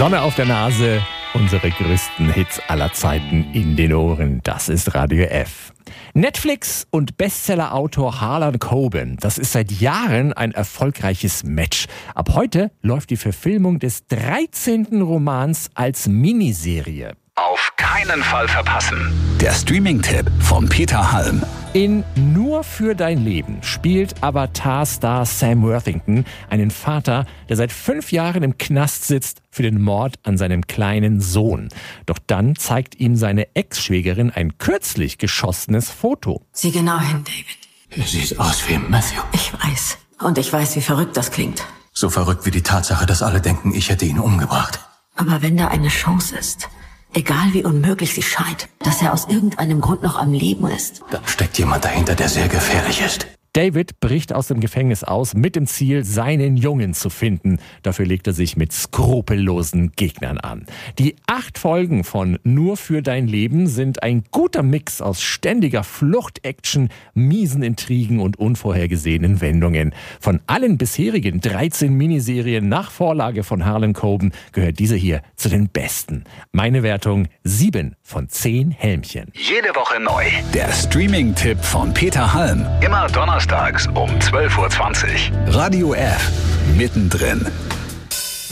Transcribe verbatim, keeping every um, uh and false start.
Sonne auf der Nase, unsere größten Hits aller Zeiten in den Ohren. Das ist Radio F. Netflix und Bestsellerautor Harlan Coben. Das ist seit Jahren ein erfolgreiches Match. Ab heute läuft die Verfilmung des dreizehnten Romans als Miniserie. Auf keinen Fall verpassen. Der Streaming-Tipp von Peter Halm. In Nur für dein Leben spielt Avatar-Star Sam Worthington einen Vater, der seit fünf Jahren im Knast sitzt für den Mord an seinem kleinen Sohn. Doch dann zeigt ihm seine Ex-Schwägerin ein kürzlich geschossenes Foto. Sieh genau hin, David. Sieht aus wie Matthew. Ich weiß. Und ich weiß, wie verrückt das klingt. So verrückt wie die Tatsache, dass alle denken, ich hätte ihn umgebracht. Aber wenn da eine Chance ist, egal wie unmöglich sie scheint, dass er aus irgendeinem Grund noch am Leben ist, dann steckt jemand dahinter, der sehr gefährlich ist. David bricht aus dem Gefängnis aus mit dem Ziel, seinen Jungen zu finden. Dafür legt er sich mit skrupellosen Gegnern an. Die acht Folgen von Nur für dein Leben sind ein guter Mix aus ständiger Flucht-Action, miesen Intrigen und unvorhergesehenen Wendungen. Von allen bisherigen dreizehn Miniserien nach Vorlage von Harlan Coben gehört diese hier zu den besten. Meine Wertung sieben von zehn Helmchen. Jede Woche neu. Der Streaming-Tipp von Peter Halm. Immer donnerstags um zwölf Uhr zwanzig. Radio F. Mittendrin.